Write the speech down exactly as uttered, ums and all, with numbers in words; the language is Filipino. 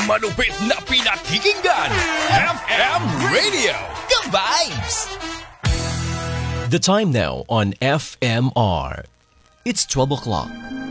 Malupit na pinakikinggan, F M Radio, The Vibes! The time now on F M R. It's twelve o'clock.